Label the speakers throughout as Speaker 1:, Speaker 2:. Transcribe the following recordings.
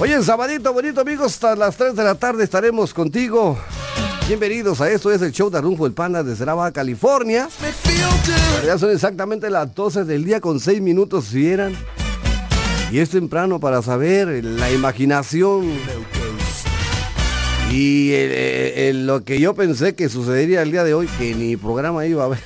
Speaker 1: Oye, en sabadito bonito, amigos, hasta las 3 de la tarde estaremos contigo. Bienvenidos a esto, es el show de Arnulfo el Panda desde La Baja, California. Ya son exactamente las 12 del día con 6 minutos, si vieran. Y es temprano para saber la imaginación y lo que yo pensé que sucedería el día de hoy, que ni programa iba a haber.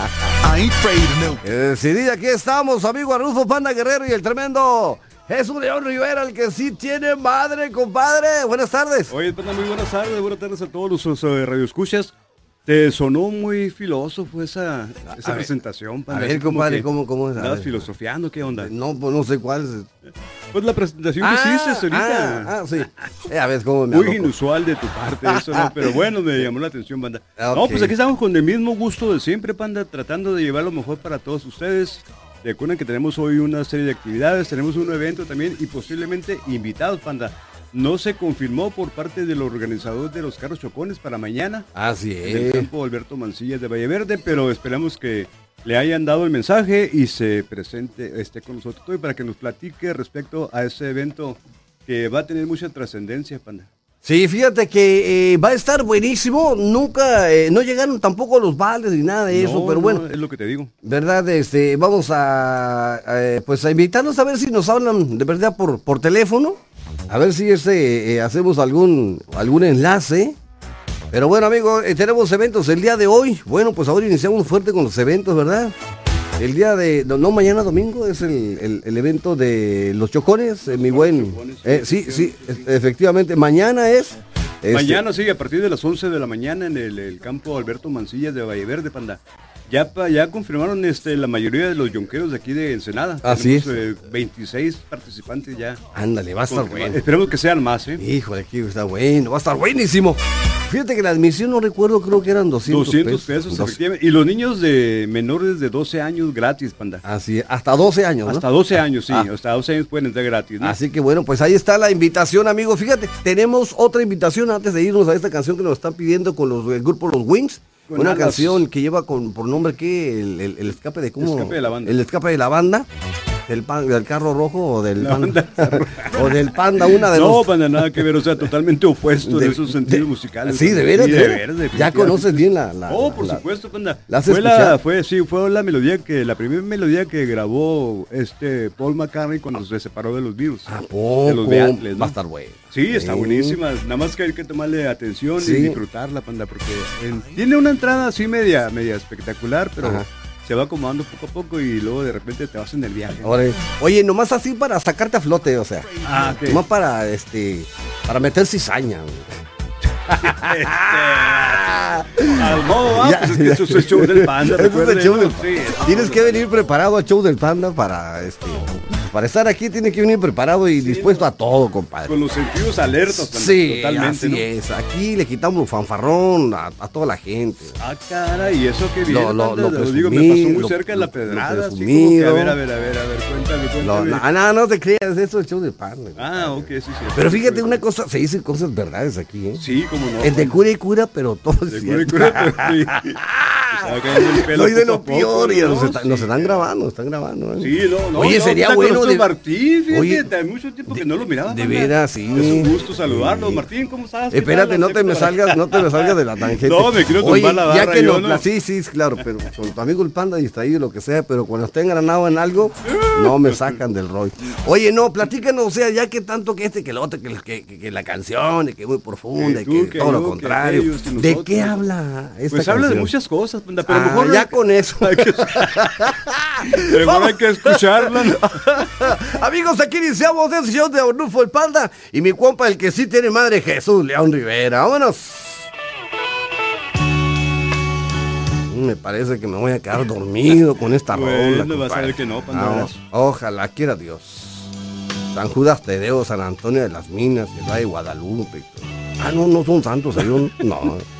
Speaker 1: Decidí, aquí estamos, amigo Arnulfo Panda Guerrero y el tremendo Jesús León Rivera, el que sí tiene madre, compadre. Buenas tardes.
Speaker 2: Oye, Panda, muy buenas tardes a todos los radioescuchas. Te sonó muy filósofo esa presentación,
Speaker 1: Panda. A ver, compadre, ¿cómo es?
Speaker 2: ¿Estabas filosofiando? ¿Qué onda?
Speaker 1: No, pues no sé cuál es.
Speaker 2: Pues la presentación que hiciste ahorita.
Speaker 1: Sí. A ver, ¿cómo me
Speaker 2: muy inusual de tu parte eso, ¿no? Pero bueno, me llamó la atención, Panda. Okay. No, pues aquí estamos con el mismo gusto de siempre, Panda, tratando de llevar lo mejor para todos ustedes. Recuerden que tenemos hoy una serie de actividades, tenemos un evento también y posiblemente invitados, Panda. No se confirmó por parte del organizador de los carros chocones para mañana.
Speaker 1: Así es.
Speaker 2: En el campo Alberto Mancillas de Valle Verde, pero esperamos que le hayan dado el mensaje y se presente, esté con nosotros hoy para que nos platique respecto a ese evento que va a tener mucha trascendencia, Panda.
Speaker 1: Sí, fíjate que va a estar buenísimo. Nunca, no llegaron tampoco los vales ni nada de eso, pero bueno.
Speaker 2: Es lo que te digo.
Speaker 1: ¿Verdad? Vamos pues a invitarlos a ver si nos hablan de verdad por teléfono. A ver si hacemos algún enlace. Pero bueno, amigos, tenemos eventos el día de hoy. Bueno, pues ahora iniciamos fuerte con los eventos, ¿verdad? El día no, mañana domingo es el evento de los chocones, mi buen. Sí, efectivamente, mañana es.
Speaker 2: Mañana sí, a partir de las 11 de la mañana en el campo Alberto Mancillas de Valle Verde, Panda. Ya confirmaron la mayoría de los yonqueros de aquí de Ensenada.
Speaker 1: Así
Speaker 2: tenemos, es. 26 participantes ya.
Speaker 1: Ándale, va a estar bueno.
Speaker 2: Esperemos que sean más, ¿eh?
Speaker 1: Híjole, aquí está bueno, va a estar buenísimo. Fíjate que la admisión, no recuerdo, creo que eran 200
Speaker 2: pesos, efectivamente. Y los niños de menores de 12 años gratis, Panda.
Speaker 1: Así es, hasta 12 años, ¿no?
Speaker 2: Hasta 12 años, sí. Hasta 12 años pueden entrar gratis, ¿no?
Speaker 1: Así que bueno, pues ahí está la invitación, amigos. Fíjate, tenemos otra invitación antes de irnos a esta canción que nos están pidiendo con el grupo Los Wings. Una canción que lleva por nombre que el escape de cómo.
Speaker 2: Escape de la banda.
Speaker 1: El escape de la banda. Del carro rojo o del panda. O del panda, una de los.
Speaker 2: No, Panda, nada que ver, o sea, totalmente opuesto en esos sentidos musicales.
Speaker 1: Sí, de veras. Ya conoces bien la.
Speaker 2: Por supuesto, Panda.
Speaker 1: Fue
Speaker 2: la melodía la primera melodía que grabó Paul McCartney cuando se separó de los Beatles.
Speaker 1: De
Speaker 2: los Beatles, ¿no?
Speaker 1: Va a estar bueno.
Speaker 2: Sí, está buenísima. Nada más que hay que tomarle atención y disfrutarla, Panda, porque tiene una entrada así media espectacular, pero. Ajá. Se va acomodando poco a poco y luego de repente te vas en el viaje.
Speaker 1: Oye, nomás así para sacarte a flote, o sea.
Speaker 2: Okay.
Speaker 1: Nomás para meter cizaña.
Speaker 2: Al modo, pues es que eso es el show del Panda.
Speaker 1: Tienes que venir preparado al show del Panda para estar aquí. Tiene que venir preparado y dispuesto a todo, compadre.
Speaker 2: Con los sentidos alertos, Panda.
Speaker 1: Sí,
Speaker 2: totalmente,
Speaker 1: así
Speaker 2: ¿no?
Speaker 1: es. Aquí le quitamos fanfarrón a toda la gente.
Speaker 2: Cara, y eso que viene,
Speaker 1: lo
Speaker 2: digo, me pasó muy cerca de la pedrada. Así como que, a ver, cuéntame.
Speaker 1: No te creas, eso es el show del Panda.
Speaker 2: Ok, sí.
Speaker 1: Pero fíjate una cosa, se dicen cosas verdades aquí, ¿eh?
Speaker 2: Sí, como no.
Speaker 1: Es de cura y cura, pero todo es cierto. Soy de lo peor y nos están grabando, ¿eh?
Speaker 2: Sí, no.
Speaker 1: Oye, sería bueno.
Speaker 2: Martín, fíjate, hay mucho tiempo que no lo miraba.
Speaker 1: De veras, sí.
Speaker 2: Es un gusto saludarlo. Martín, ¿cómo estás?
Speaker 1: Espérate, no te me salgas de la tangente.
Speaker 2: No, me quiero tumbar la barra.
Speaker 1: Ya que no. Sí, claro, pero con tu amigo el Panda distraído, lo que sea, pero cuando esté engranado en algo, no me sacan del rollo. Oye, no, platícanos, o sea, ya que tanto que que el otro, que la canción, que es muy profunda, que todo lo contrario. ¿De qué habla esta
Speaker 2: Pues habla de muchas cosas, pero mejor
Speaker 1: ya con eso.
Speaker 2: Mejor hay que escucharla.
Speaker 1: Amigos, aquí iniciamos el show de Arnulfo el Panda y mi compa, el que sí tiene madre, Jesús León Rivera. Vámonos. Me parece que me voy a quedar dormido con esta rola.
Speaker 2: No vas a ver que no, Panda.
Speaker 1: Ojalá quiera Dios. San Judas Tadeo, San Antonio de las Minas, el Valle de Guadalupe. No son santos, no.